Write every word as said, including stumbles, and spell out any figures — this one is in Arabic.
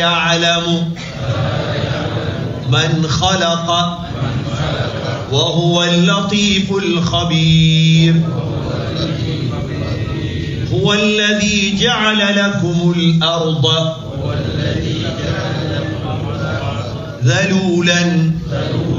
يعلم من خلق وهو اللطيف الخبير. هو الذي جعل لكم الأرض ذلولا